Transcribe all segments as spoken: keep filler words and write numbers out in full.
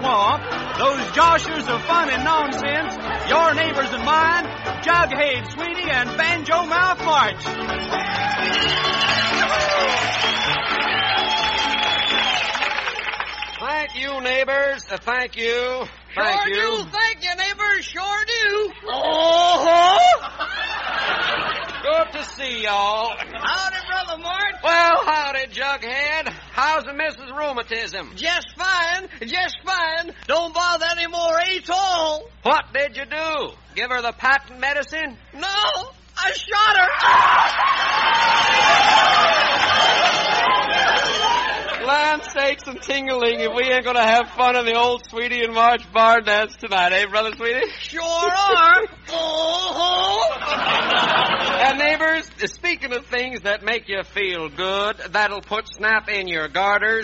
swamp, those joshers of fun and nonsense, your neighbors and mine, Jughead Sweeney and Banjo Mouth March. Thank you, neighbors. Uh, thank you. Thank sure you. do. Thank you, neighbors. Sure do. Oh! Good to see y'all. Howdy, Brother Mort. Well, howdy, Jughead. How's the Missus Rheumatism? Just fine. Just fine. Don't bother anymore at all. What did you do? Give her the patent medicine? No, I shot her. Land sakes and tingling, if we ain't gonna have fun in the old Sweetie and March bar dance tonight, eh, Brother Sweetie? Sure are. Oh. And neighbors, speaking of things that make you feel good, that'll put snap in your garters.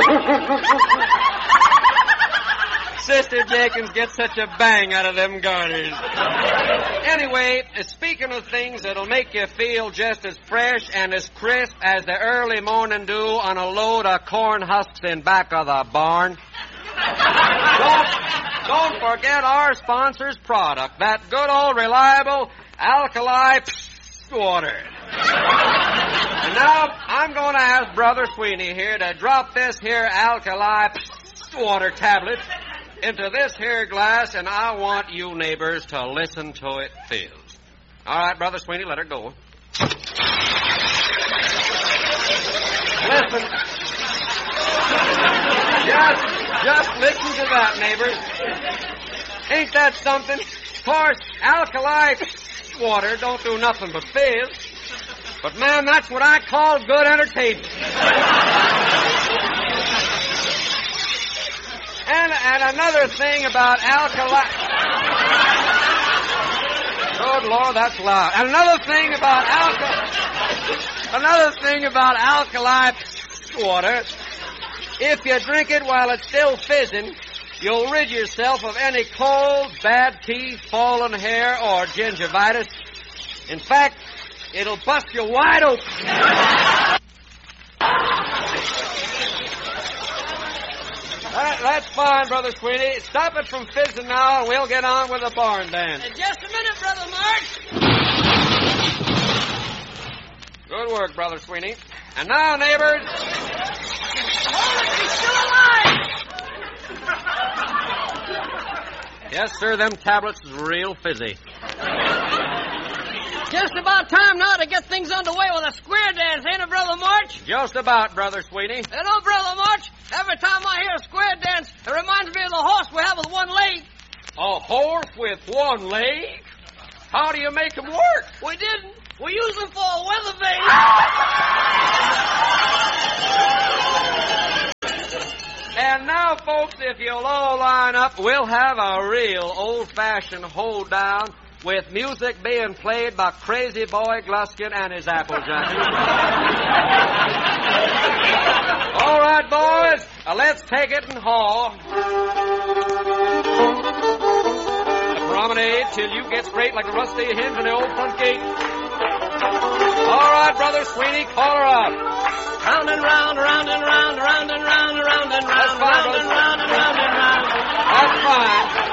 Sister Jenkins gets such a bang out of them garters. Anyway, speaking of things that'll make you feel just as fresh and as crisp as the early morning dew on a load of corn husks in back of the barn, don't, don't forget our sponsor's product, that good old reliable alkali water. And now I'm going to ask Brother Sweeney here to drop this here alkali water tablet into this here glass, and I want you neighbors to listen to it fizz. All right, Brother Sweeney, let her go. Listen. Just, just listen to that, neighbors. Ain't that something? Of course, alkali water don't do nothing but fizz. But, man, that's what I call good entertainment. And, and another thing about alkali... Good Lord, that's loud. And another thing about alkali... Another thing about alkali water, if you drink it while it's still fizzing, you'll rid yourself of any colds, bad teeth, fallen hair, or gingivitis. In fact, it'll bust you wide open. That, that's fine, Brother Sweeney. Stop it from fizzing now, and we'll get on with the barn dance. Uh, just a minute, Brother March. Good work, Brother Sweeney. And now, neighbors... Hold it, he's still alive. Yes, sir, them tablets is real fizzy. Just about time now to get things underway with a square dance, ain't it, Brother March? Just about, Brother Sweeney. You know, Brother March, every time I hear a square dance, it reminds me of the horse we have with one leg. A horse with one leg? How do you make him work? We didn't. We use him for a weather vane. And now, folks, if you'll all line up, we'll have a real old-fashioned hold-down with music being played by Crazy Boy Gluskin and his Applejack. All right, boys, uh, let's take it and haul. A promenade till you get straight like a rusty hinge on the old front gate. All right, Brother Sweeney, call her up. Round and round, round and round, round and round, round and round, round and round and round and round. That's fine.